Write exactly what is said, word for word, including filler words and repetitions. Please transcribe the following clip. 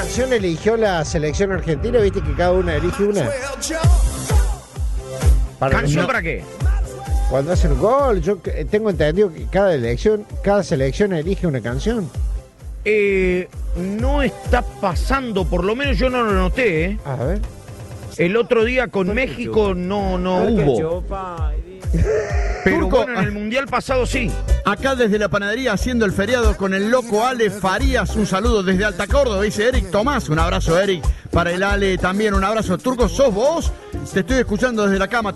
canción eligió la selección argentina? ¿Viste que cada una elige una? Para ¿Canción no, para qué? Cuando hacen gol, yo tengo entendido que cada elección, cada selección elige una canción. Eh, no está pasando, por lo menos yo no lo noté, ¿eh? A ver. El otro día con México no, no hubo. Pero Turco, bueno, en el Mundial pasado sí. Acá desde la panadería haciendo el feriado con el loco Ale Farías. Un saludo desde Alta Córdoba, dice Eric Tomás. Un abrazo, Eric. Para el Ale también un abrazo. Turco, ¿sos vos? Te estoy escuchando desde la cama.